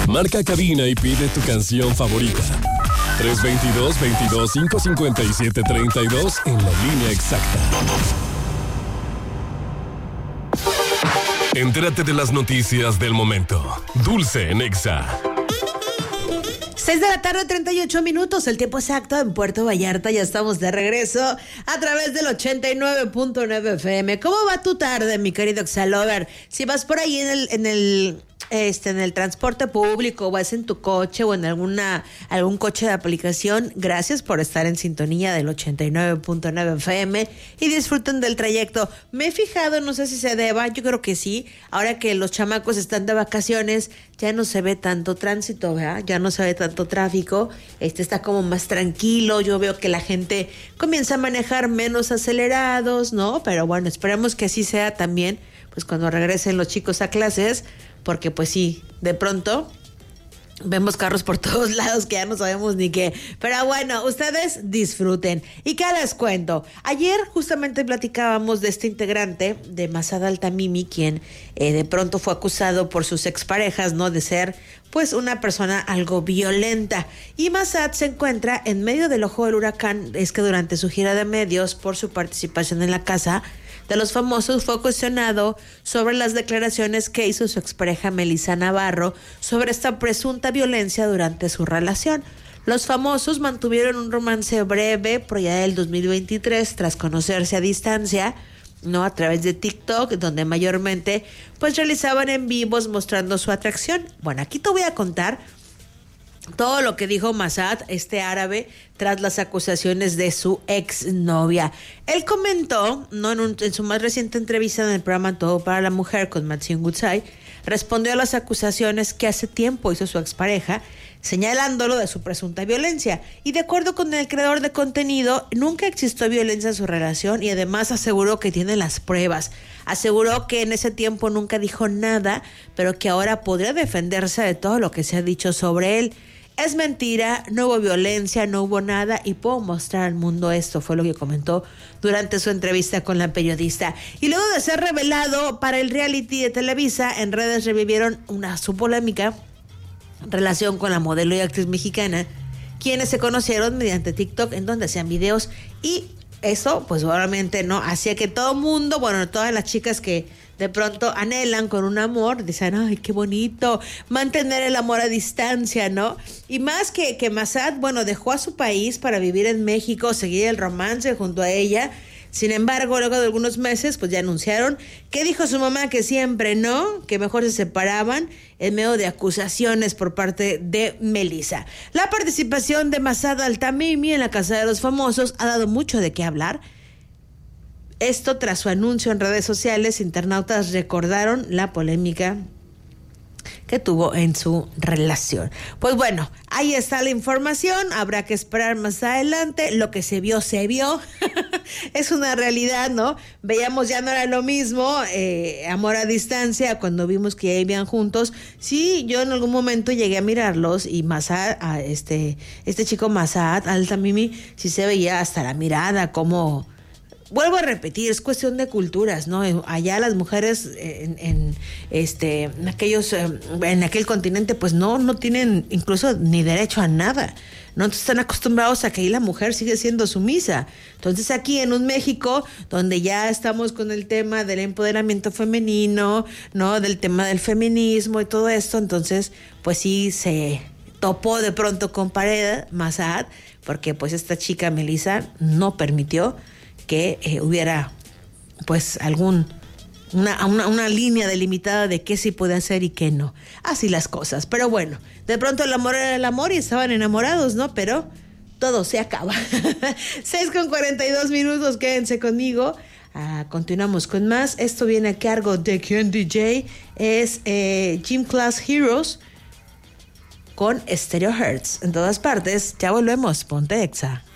Marca cabina y pide tu canción favorita. 322-557-32 en la línea exacta. Entérate de las noticias del momento. Dulce en Exa. 6:38 p.m, el tiempo exacto en Puerto Vallarta. Ya estamos de regreso a través del 89.9 FM. ¿Cómo va tu tarde, mi querido Exalover? Si vas por ahí en el transporte público, o vas en tu coche o en algún coche de aplicación, gracias por estar en sintonía del 89.9 FM y disfruten del trayecto. Me he fijado, no sé si se deba, yo creo que sí, ahora que los chamacos están de vacaciones, ya no se ve tanto tránsito, ¿verdad? Ya no se ve tanto tráfico, está como más tranquilo. Yo veo que la gente comienza a manejar menos acelerados, ¿no? Pero bueno, esperemos que así sea también, pues cuando regresen los chicos a clases, porque pues sí, de pronto vemos carros por todos lados que ya no sabemos ni qué. Pero bueno, ustedes disfruten. ¿Y qué les cuento? Ayer justamente platicábamos de este integrante de Masad Altamimi, quien de pronto fue acusado por sus exparejas, ¿no? De ser pues una persona algo violenta. Y Masad se encuentra en medio del ojo del huracán. Es que durante su gira de medios por su participación en la Casa de los Famosos fue cuestionado sobre las declaraciones que hizo su expareja Melissa Navarro sobre esta presunta violencia durante su relación. Los Famosos mantuvieron un romance breve por allá del 2023 tras conocerse a distancia, ¿no? A través de TikTok, donde mayormente pues realizaban en vivos mostrando su atracción. Bueno, aquí te voy a contar todo lo que dijo Masad, este árabe, tras las acusaciones de su exnovia. Él comentó, ¿no? en su más reciente entrevista en el programa Todo para la Mujer con Maxine Goodside, respondió a las acusaciones que hace tiempo hizo su expareja, señalándolo de su presunta violencia. Y de acuerdo con el creador de contenido, nunca existió violencia en su relación y además aseguró que tiene las pruebas. Aseguró que en ese tiempo nunca dijo nada, pero que ahora podría defenderse de todo lo que se ha dicho sobre él. Es mentira, no hubo violencia, no hubo nada y puedo mostrar al mundo esto, fue lo que comentó durante su entrevista con la periodista. Y luego de ser revelado para el reality de Televisa, en redes revivieron su polémica relación con la modelo y actriz mexicana, quienes se conocieron mediante TikTok, en donde hacían videos, y eso pues obviamente no hacía que todo mundo, bueno, todas las chicas que de pronto anhelan con un amor, dicen, ay, qué bonito, mantener el amor a distancia, ¿no? Y más que Masad, bueno, dejó a su país para vivir en México, seguir el romance junto a ella. Sin embargo, luego de algunos meses, pues ya anunciaron que dijo su mamá que siempre no, que mejor se separaban en medio de acusaciones por parte de Melissa. La participación de Masad Altamimi en la Casa de los Famosos ha dado mucho de qué hablar. Esto tras su anuncio en redes sociales, internautas recordaron la polémica que tuvo en su relación. Pues bueno, ahí está la información, habrá que esperar más adelante, lo que se vio, es una realidad, ¿no? Veíamos ya no era lo mismo, amor a distancia, cuando vimos que ya vivían juntos. Sí, yo en algún momento llegué a mirarlos y Masad, este chico Masad Altamimi, sí se veía hasta la mirada, como... Vuelvo a repetir, es cuestión de culturas, ¿no? Allá las mujeres en aquel continente, pues no tienen incluso ni derecho a nada, ¿no? Entonces están acostumbrados a que ahí la mujer sigue siendo sumisa. Entonces aquí en un México, donde ya estamos con el tema del empoderamiento femenino, ¿no? Del tema del feminismo y todo esto, entonces, pues sí se topó de pronto con pared Masad, porque pues esta chica Melissa no permitió que hubiera pues una línea delimitada de qué sí puede hacer y qué no. Así las cosas. Pero bueno, de pronto el amor era el amor y estaban enamorados, ¿no? Pero todo se acaba. 6:42 p.m, quédense conmigo. Continuamos con más. Esto viene a cargo de Ken DJ. Es Gym Class Heroes con Stereo Hertz. En todas partes, ya volvemos. Ponte Exa.